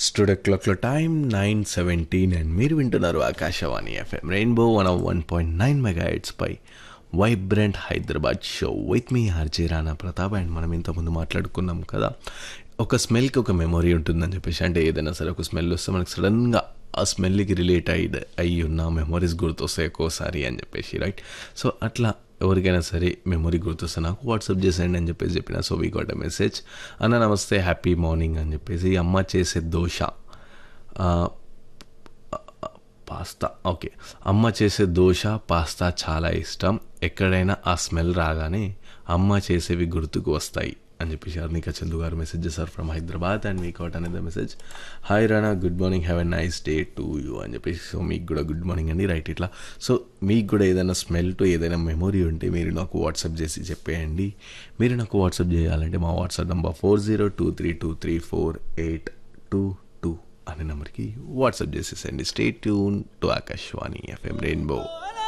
Studio క్లాక్లో time 9:17 and మీరు వింటున్నారు Akashvani FM rainbow 101.9 megahertz pi vibrant Hyderabad show with me RJ Rana Pratap. And మనం ఇంతకుముందు మాట్లాడుకున్నాం కదా, ఒక స్మెల్కి ఒక మెమొరీ ఉంటుందని చెప్పేసి. అంటే ఏదైనా సరే ఒక స్మెల్ వస్తే మనకు సడన్గా ఆ స్మెల్కి రిలేట్ అయ్యి ఉన్న మెమొరీస్ గుర్తొస్తాయి ఒక్కోసారి అని చెప్పేసి, రైట్? సో అట్లా ఎవరికైనా సరే మెమొరీ గుర్తొస్తే నాకు వాట్సాప్ చేసేయండి అని చెప్పేసి చెప్పిన. So we got a message. అన్న నమస్తే, హ్యాపీ మార్నింగ్ అని చెప్పేసి. అమ్మ చేసే దోశ పాస్తా, ఓకే, అమ్మ చేసే దోశ పాస్తా చాలా ఇష్టం. ఎక్కడైనా ఆ స్మెల్ రాగానే అమ్మ చేసేవి గుర్తుకు వస్తాయి అని చెప్పేసి అర్నిక చందు గారు మెసేజ్ చేశారు ఫ్రమ్ హైదరాబాద్. అండ్ మీకు అవుట్ అనేది message, hi Rana, good morning, have a nice day to you అని చెప్పేసి. సో మీకు కూడా గుడ్ మార్నింగ్ అండి, రైట్? ఇట్లా సో మీకు కూడా ఏదైనా స్మెల్ టు ఏదైనా మెమొరీ ఉంటే మీరు నాకు వాట్సాప్ చేసి చెప్పేయండి. మీరు నాకు వాట్సాప్ చేయాలంటే మా వాట్సాప్ నెంబర్ 4023234822 అనే నెంబర్కి WhatsApp చేసేసండి. Stay tune to Akashvani FM rainbow.